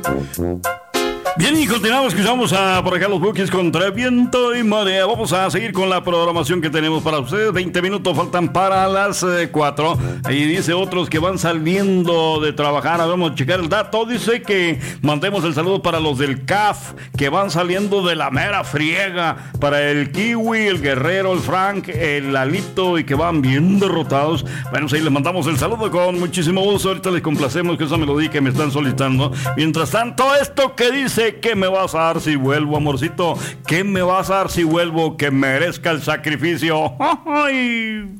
Bien, y continuamos, escuchamos por acá los Bukis contra viento y marea. Vamos a seguir con la programación que tenemos para ustedes. 20 minutos faltan para las 4. Ahí dice otros que van saliendo de trabajar. Vamos a checar el dato. Dice que mandemos el saludo para los del CAF, que van saliendo de la mera friega. Para el Kiwi, el Guerrero, el Frank, el Lalito, y que van bien derrotados. Bueno, sí, les mandamos el saludo con muchísimo gusto. Ahorita les complacemos con esa melodía que me están solicitando. Mientras tanto, esto que dice: ¿qué me vas a dar si vuelvo, amorcito? ¿Qué me vas a dar si vuelvo? Que merezca el sacrificio. ¡Ay!